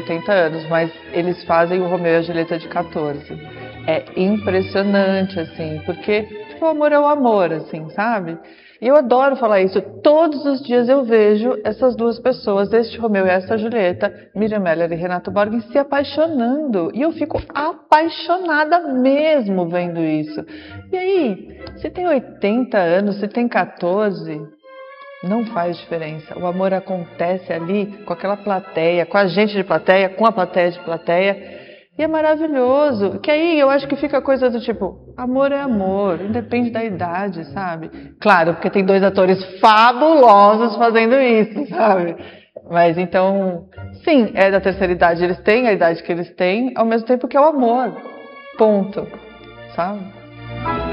70 anos, mas eles fazem o Romeu e a Julieta de 14. É impressionante, assim, porque tipo, o amor é o amor, assim, sabe? E eu adoro falar isso. Todos os dias eu vejo essas duas pessoas, este Romeu e essa Julieta, Miriam Meller e Renato Borges, se apaixonando. E eu fico apaixonada mesmo vendo isso. E aí, se tem 80 anos, se tem 14, não faz diferença. O amor acontece ali com aquela plateia, com a gente de plateia, com a plateia de plateia. E é maravilhoso. Que aí eu acho que fica a coisa do tipo, amor é amor, independe da idade, sabe? Claro, porque tem dois atores fabulosos fazendo isso, sabe? Mas então, sim, é da terceira idade, eles têm a idade que eles têm, ao mesmo tempo que é o amor. Ponto. Sabe?